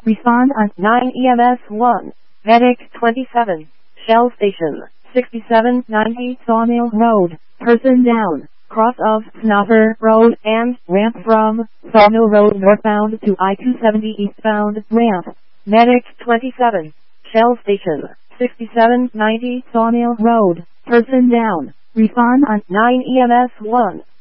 Respond on 9 EMS 1. Medic 27. Shell Station 6790 Sawmill Road. Person down. Cross of Snuffer Road and ramp from Sawmill Road northbound to I-270 eastbound ramp. Medic 27. Shell Station 6790 Sawmill Road. Person down. Respond on 9 EMS 1.